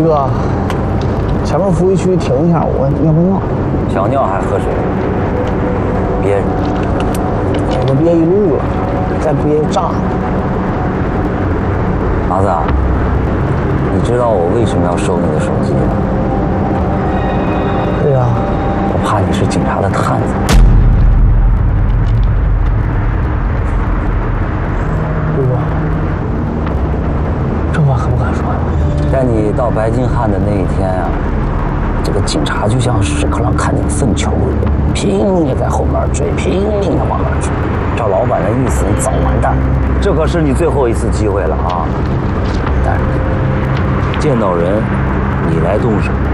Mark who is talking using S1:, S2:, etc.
S1: 哥，前面服务区停一下，我尿个尿。
S2: 想尿还喝水？憋着。
S1: 这都憋一路了，再憋炸。
S2: 麻子，你知道我为什么要收你的手机吗？
S1: 对呀，
S2: 我怕你是警察的探子。
S1: 陆哥，这话可不敢说呀。
S2: 在你到白金汉的那一天啊，这个警察就像屎壳郎看见粪球一样，拼命在后面追，拼命的往那追。照老板的意思，你早完蛋。这可是你最后一次机会了啊！但是见到人，你来动手。